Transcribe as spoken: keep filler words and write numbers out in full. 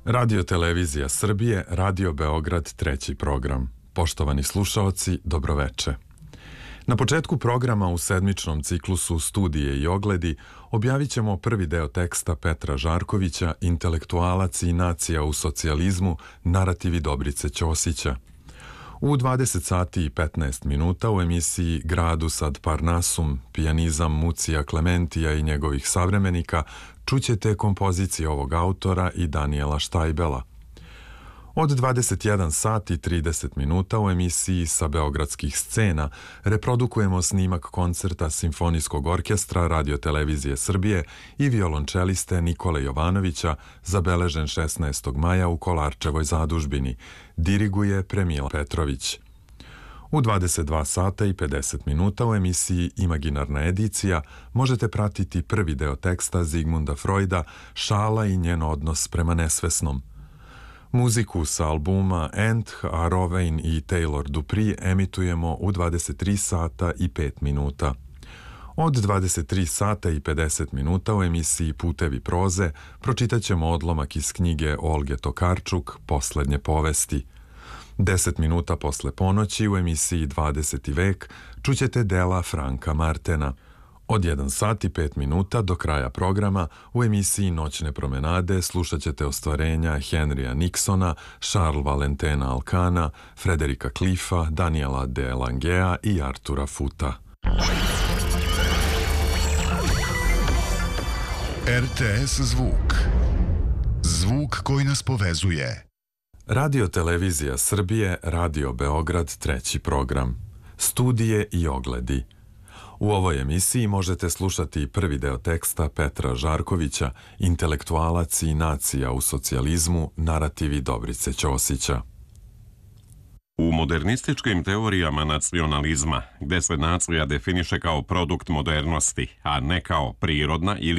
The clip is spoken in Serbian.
Radio Televizija Srbije, Radio Beograd, treći program. Poštovani slušaoci, dobroveče. Na početku programa u sedmičnom ciklusu Studije i ogledi objavit ćemo prvi deo teksta Petra Žarkovića, Intelektualac i nacija u socijalizmu, narativi Dobrice Ćosića. U dvadeset sati i petnaest minuta u emisiji Gradus ad Parnasum, pijanizam Mucija Klementija i njegovih savremenika, čućete kompozicije ovog autora i Daniela Štajbela. Od dvadeset jedan sati i trideset minuta u emisiji Sa beogradskih scena reprodukujemo snimak koncerta Simfonijskog orkestra Radio Televizije Srbije i violončeliste Nikole Jovanovića, zabeležen šesnaestog maja u Kolarčevoj zadužbini. Diriguje Premila Petrović. U dvadeset dva sata i pedeset minuta u emisiji Imaginarna edicija možete pratiti prvi deo teksta Zigmunda Freuda Šala i njen odnos prema nesvesnom. Muziku sa albuma Ent, a Rovain i Taylor Dupree emitujemo u dvadeset tri sata i pet minuta. Od dvadeset tri sata i pedeset minuta u emisiji Putevi proze pročitat ćemo odlomak iz knjige Olge Tokarčuk Poslednje povesti. deset minuta posle ponoći u emisiji dvadeseti vek čućete dela Franka Martena. Od jedan sat i pet minuta do kraja programa u emisiji Noćne promenade slušat ćete ostvarenja Henrya Nixona, Charles Valentena Alcana, Frederika Cliffa, Daniela de Langea i Artura Futa. R T S Zvuk. Zvuk koji nas povezuje. Radio Televizija Srbije, Radio Beograd, treći program. Studije i ogledi. U ovoj emisiji možete slušati prvi deo teksta Petra Žarkovića, Intelektualac i nacija u socijalizmu, narativi Dobrice Ćosića. U modernističkim teorijama nacionalizma, gde se nacija definiše kao produkt modernosti, a ne kao prirodna ili